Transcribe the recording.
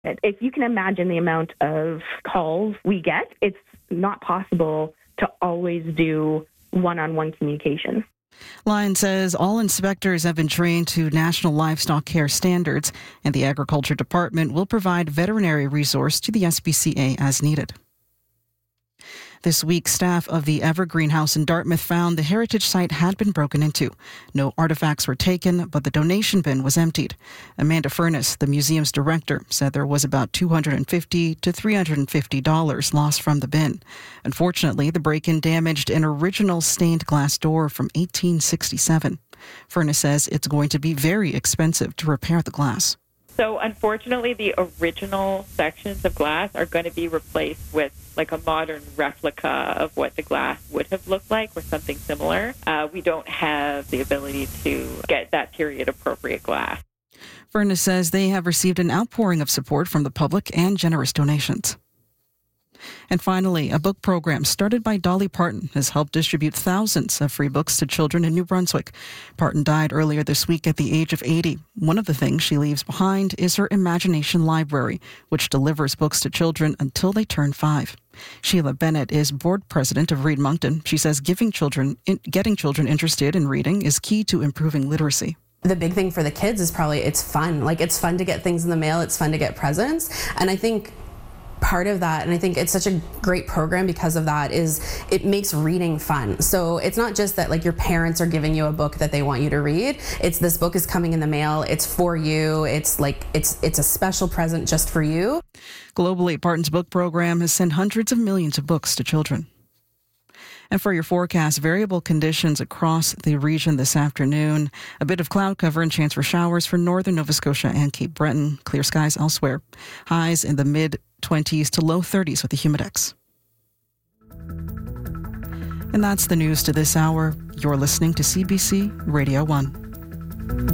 If you can imagine the amount of calls we get, it's not possible to always do one-on-one communication. Lyon says all inspectors have been trained to national livestock care standards, and the Agriculture Department will provide veterinary resource to the SPCA as needed. This week, staff of the Evergreen House in Dartmouth found the heritage site had been broken into. No artifacts were taken, but the donation bin was emptied. Amanda Furness, the museum's director, said there was about $250 to $350 lost from the bin. Unfortunately, the break-in damaged an original stained glass door from 1867. Furness says it's going to be very expensive to repair the glass. So unfortunately, the original sections of glass are going to be replaced with like a modern replica of what the glass would have looked like or something similar. We don't have the ability to get that period appropriate glass. Furness says they have received an outpouring of support from the public and generous donations. And finally, a book program started by Dolly Parton has helped distribute thousands of free books to children in New Brunswick. Parton died earlier this week at the age of 80. One of the things she leaves behind is her Imagination Library, which delivers books to children until they turn 5. Sheila Bennett is board president of Read Moncton. She says getting children interested in reading is key to improving literacy. The big thing for the kids is probably it's fun. Like, it's fun to get things in the mail. It's fun to get presents. And I think part of that, and I think it's such a great program because of that, is it makes reading fun. So it's not just that like your parents are giving you a book that they want you to read. It's this book is coming in the mail. It's for you. It's like it's a special present just for you. Globally, Parton's book program has sent hundreds of millions of books to children. And for your forecast, variable conditions across the region this afternoon. A bit of cloud cover and chance for showers for northern Nova Scotia and Cape Breton. Clear skies elsewhere. Highs in the mid-20s to low 30s with the humidex. And that's the news to this hour. You're listening to CBC Radio 1.